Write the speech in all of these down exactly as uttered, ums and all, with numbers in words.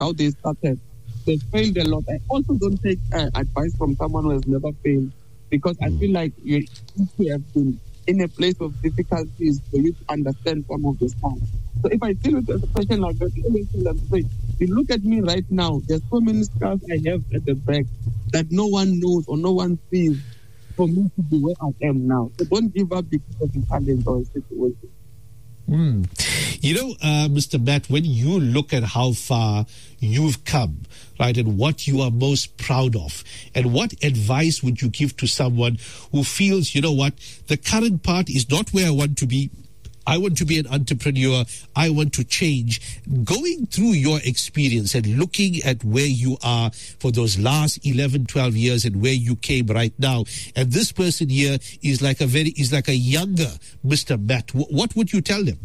how they started. They failed a lot. I also don't take uh, advice from someone who has never failed, because I feel like you need to have been in a place of difficulties for you to understand some of the stuff. So if I deal with a question like that, I always tell them, say, you look at me right now, there's so many scars I have at the back that no one knows or no one sees for me to be where I am now. So don't give up because of the challenge or situation. Mm. You know, uh, Mister Matt, when you look at how far you've come, right, and what you are most proud of, and what advice would you give to someone who feels, you know what, the current part is not where I want to be. I want to be an entrepreneur. I want to change. Going through your experience and looking at where you are for those last eleven, twelve years and where you came right now. And this person here is like a very, is like a younger Mister Matt. W- what would you tell them?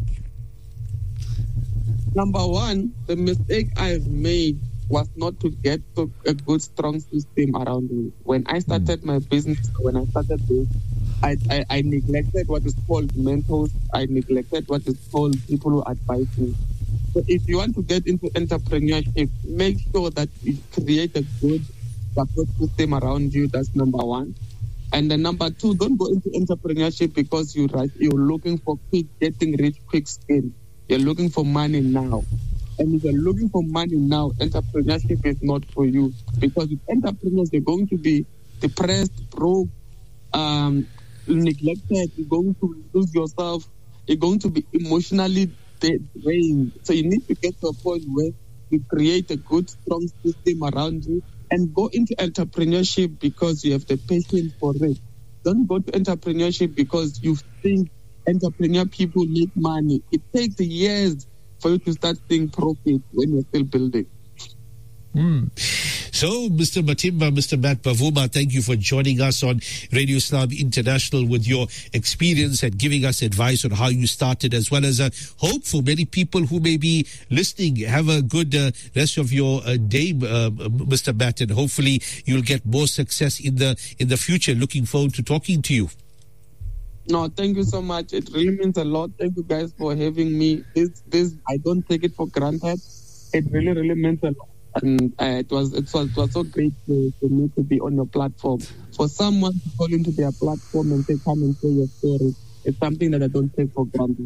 Number one, the mistake I've made was not to get to a good, strong system around me. When I started my business, when I started this, I, I, I neglected what is called mentors. I neglected what is called people who advise me. So if you want to get into entrepreneurship, make sure that you create a good support system around you. That's number one. And then number two, don't go into entrepreneurship because you, you're looking for quick, getting rich quick scheme. You're looking for money now. And if you're looking for money now, entrepreneurship is not for you. Because with entrepreneurs, they're going to be depressed, broke, um, neglected. You're going to lose yourself. You're going to be emotionally drained. So you need to get to a point where you create a good, strong system around you and go into entrepreneurship because you have the patience for it. Don't go to entrepreneurship because you think entrepreneur people make money. It takes years for you to start seeing profit when you're still building. Mm. So, Mister Matimba, Mister Matt Bavuma, thank you for joining us on Radio Islam International with your experience and giving us advice on how you started, as well as a hope for many people who may be listening. Have a good uh, rest of your uh, day, uh, Mister Matt, and hopefully you'll get more success in the in the future. Looking forward to talking to you. No, thank you so much. It really means a lot. Thank you guys for having me. This, this, I don't take it for granted. It really, really means a lot. And uh, it was it was, it was so great to, for me to be on your platform. For someone to call into their platform and say, come and share your story, it's something that I don't take for granted.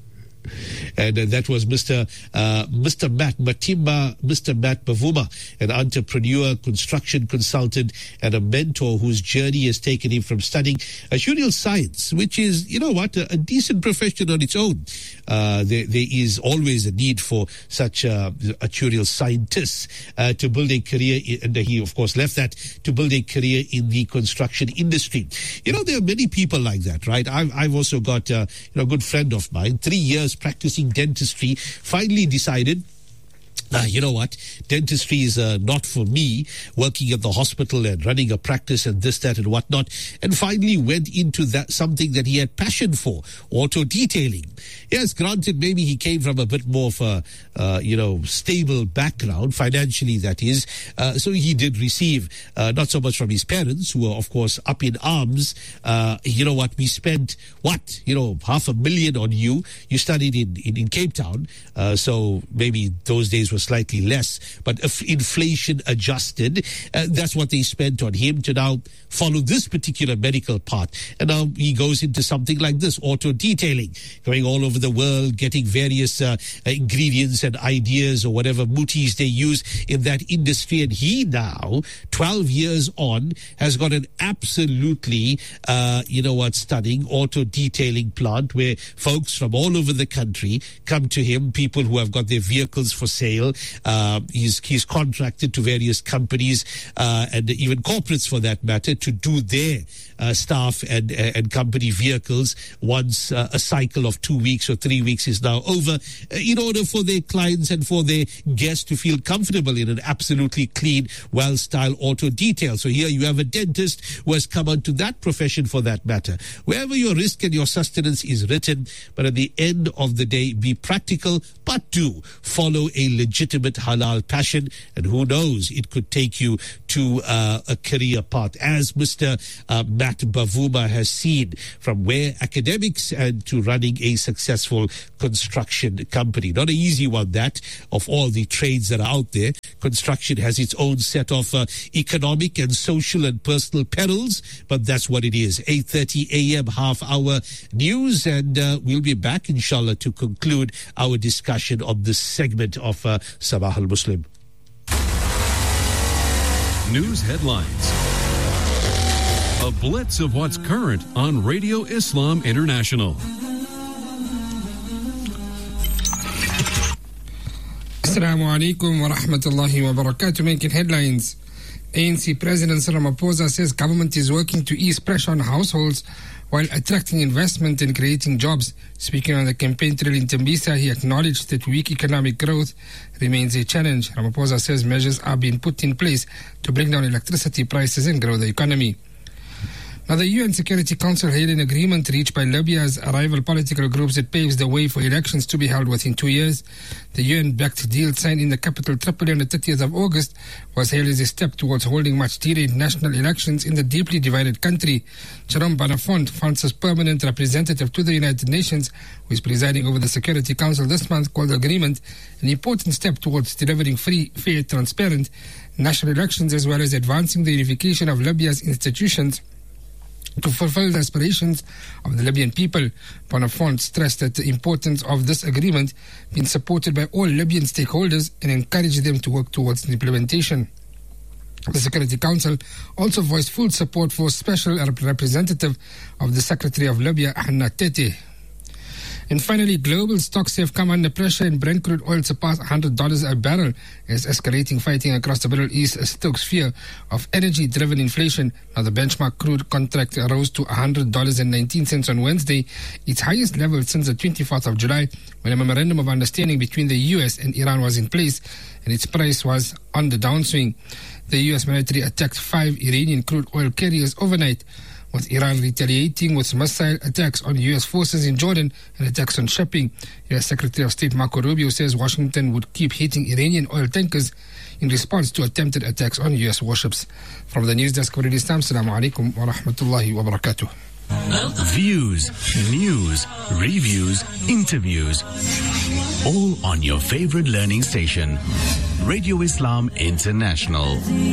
And uh, that was Mister Uh, Mister Matt Matimba, Mister Matt Bavuma, an entrepreneur, construction consultant, and a mentor whose journey has taken him from studying actuarial science, which is, you know what, a, a decent profession on its own. Uh, there, there is always a need for such uh, actuarial scientists uh, to build a career, in, and he, of course, left that to build a career in the construction industry. You know, there are many people like that, right? I've, I've also got uh, you know, a good friend of mine, three years practicing dentistry, finally decided, Uh, you know what, dentistry is uh, not for me, working at the hospital and running a practice and this, that and whatnot, and finally went into that something that he had passion for, auto detailing. Yes, granted, maybe he came from a bit more of a, uh, you know, stable background, financially that is, uh, so he did receive, uh, not so much from his parents, who were, of course, up in arms. Uh, you know what, we spent, what, you know, half a million on you. You studied in, in, in Cape Town, uh, so maybe those days were slightly less, but if inflation adjusted, uh, that's what they spent on him to now follow this particular medical path. And now he goes into something like this, auto detailing, going all over the world, getting various uh, ingredients and ideas or whatever mutis they use in that industry. And he now, twelve years on, has got an absolutely, uh, you know what, stunning auto detailing plant where folks from all over the country come to him, people who have got their vehicles for sale. Uh, he's, he's contracted to various companies uh, and even corporates for that matter to do their uh, staff and, uh, and company vehicles once uh, a cycle of two weeks or three weeks is now over, uh, in order for their clients and for their guests to feel comfortable in an absolutely clean, well-styled auto detail. So here you have a dentist who has come onto that profession for that matter. Wherever your risk and your sustenance is written, but at the end of the day, be practical, but do follow a legitimate halal passion, and who knows, it could take you to uh, a career path, as Mister Uh, Matt Bavuma has seen, from where academics and to running a successful construction company. Not an easy one, that, of all the trades that are out there, construction has its own set of uh, economic and social and personal perils, but that's what it is. eight thirty a.m. half hour news, and uh, we'll be back, inshallah, to conclude our discussion on this segment of uh, Sabah al-Muslim. News headlines. A blitz of what's current on Radio Islam International. Assalamu alaikum wa rahmatullahi wa barakatuh. Making headlines. A N C President Cyril Ramaphosa says government is working to ease pressure on households while attracting investment and creating jobs. Speaking on the campaign trail in Tembisa, he acknowledged that weak economic growth remains a challenge. Ramaphosa says measures are being put in place to bring down electricity prices and grow the economy. Now, the U N Security Council hailed an agreement reached by Libya's rival political groups that paves the way for elections to be held within two years. The U N-backed deal signed in the capital Tripoli on the thirtieth of August was hailed as a step towards holding much-delayed national elections in the deeply divided country. Jerome Bonafont, France's permanent representative to the United Nations, who is presiding over the Security Council this month, called the agreement an important step towards delivering free, fair, transparent national elections, as well as advancing the unification of Libya's institutions to fulfill the aspirations of the Libyan people. Bonafont stressed that the importance of this agreement being supported by all Libyan stakeholders and encouraged them to work towards the implementation. The Security Council also voiced full support for Special Representative of the Secretary of Libya, Hanna Tete. And finally, global stocks have come under pressure and Brent crude oil surpassed one hundred dollars a barrel as escalating fighting across the Middle East stokes fear of energy-driven inflation. Now, the benchmark crude contract rose to one hundred dollars and nineteen cents on Wednesday, its highest level since the twenty-fourth of July, when a memorandum of understanding between the U S and Iran was in place and its price was on the downswing. The U S military attacked five Iranian crude oil carriers overnight, with Iran retaliating with missile attacks on U S forces in Jordan and attacks on shipping. U S Secretary of State Marco Rubio says Washington would keep hitting Iranian oil tankers in response to attempted attacks on U S warships. From the news desk of Radio Islam, Assalamu alaikum wa rahmatullahi wa barakatuh. Views, news, reviews, interviews, all on your favorite learning station, Radio Islam International.